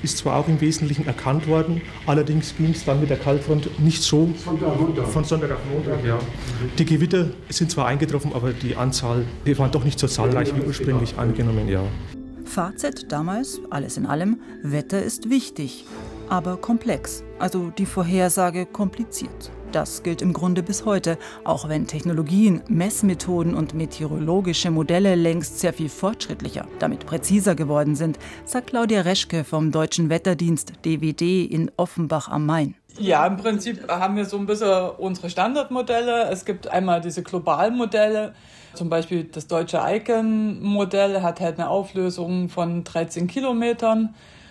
ist zwar auch im Wesentlichen erkannt worden, allerdings ging es dann mit der Kaltfront nicht so von Sonntag auf Montag. Ja. Die Gewitter sind zwar eingetroffen, aber die Anzahl, die waren doch nicht so zahlreich wie ursprünglich angenommen. Ja. Fazit damals, alles in allem, Wetter ist wichtig, aber komplex, also die Vorhersage kompliziert. Das gilt im Grunde bis heute, auch wenn Technologien, Messmethoden und meteorologische Modelle längst sehr viel fortschrittlicher, damit präziser geworden sind, sagt Claudia Reschke vom Deutschen Wetterdienst DWD in Offenbach am Main. Ja, im Prinzip haben wir so ein bisschen unsere Standardmodelle. Es gibt einmal diese globalen Modelle, zum Beispiel das deutsche ICAN-Modell hat halt eine Auflösung von 13 Kilometern.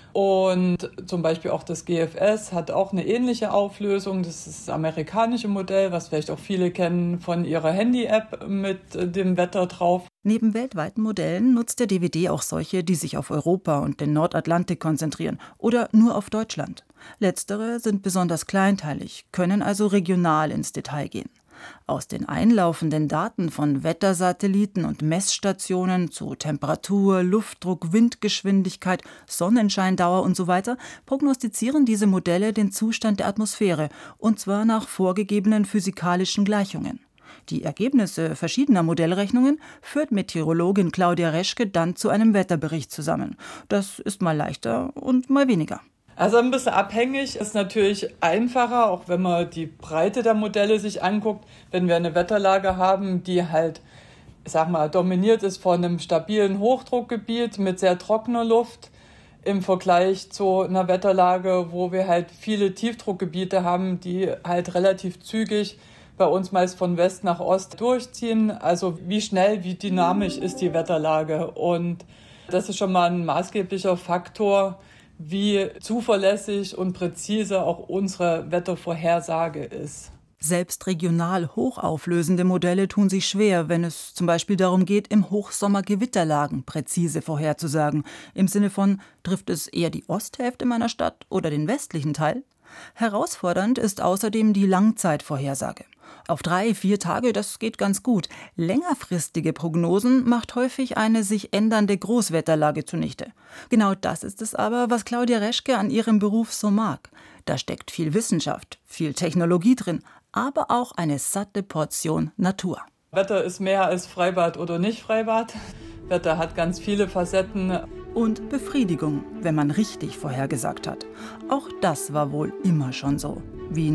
Und zum Beispiel auch das GFS hat auch eine ähnliche Auflösung. Das ist das amerikanische Modell, was vielleicht auch viele kennen von ihrer Handy-App mit dem Wetter drauf. Neben weltweiten Modellen nutzt der DWD auch solche, die sich auf Europa und den Nordatlantik konzentrieren oder nur auf Deutschland. Letztere sind besonders kleinteilig, können also regional ins Detail gehen. Aus den einlaufenden Daten von Wettersatelliten und Messstationen zu Temperatur, Luftdruck, Windgeschwindigkeit, Sonnenscheindauer usw. prognostizieren diese Modelle den Zustand der Atmosphäre, und zwar nach vorgegebenen physikalischen Gleichungen. Die Ergebnisse verschiedener Modellrechnungen führt Meteorologin Claudia Reschke dann zu einem Wetterbericht zusammen. Das ist mal leichter und mal weniger. Also ein bisschen abhängig ist natürlich einfacher, auch wenn man die Breite der Modelle sich anguckt, wenn wir eine Wetterlage haben, die halt, ich sag mal, dominiert ist von einem stabilen Hochdruckgebiet mit sehr trockener Luft im Vergleich zu einer Wetterlage, wo wir halt viele Tiefdruckgebiete haben, die halt relativ zügig bei uns meist von West nach Ost durchziehen. Also wie schnell, wie dynamisch ist die Wetterlage, und das ist schon mal ein maßgeblicher Faktor, wie zuverlässig und präzise auch unsere Wettervorhersage ist. Selbst regional hochauflösende Modelle tun sich schwer, wenn es zum Beispiel darum geht, im Hochsommer Gewitterlagen präzise vorherzusagen. Im Sinne von, trifft es eher die Osthälfte meiner Stadt oder den westlichen Teil? Herausfordernd ist außerdem die Langzeitvorhersage. Auf 3-4 Tage, das geht ganz gut. Längerfristige Prognosen macht häufig eine sich ändernde Großwetterlage zunichte. Genau das ist es aber, was Claudia Reschke an ihrem Beruf so mag. Da steckt viel Wissenschaft, viel Technologie drin, aber auch eine satte Portion Natur. Wetter ist mehr als Freibad oder nicht Freibad. Wetter hat ganz viele Facetten. Und Befriedigung, wenn man richtig vorhergesagt hat. Auch das war wohl immer schon so. Wie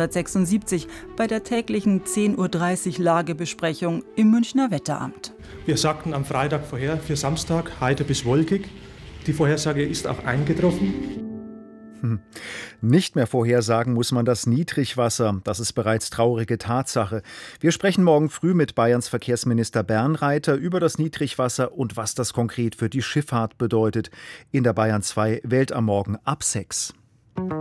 1976 bei der täglichen 10:30 Uhr Lagebesprechung im Münchner Wetteramt. Wir sagten am Freitag vorher für Samstag heiter bis wolkig. Die Vorhersage ist auch eingetroffen. Nicht mehr vorhersagen muss man das Niedrigwasser. Das ist bereits traurige Tatsache. Wir sprechen morgen früh mit Bayerns Verkehrsminister Bernreiter über das Niedrigwasser und was das konkret für die Schifffahrt bedeutet. In der Bayern 2 Welt am Morgen ab 6.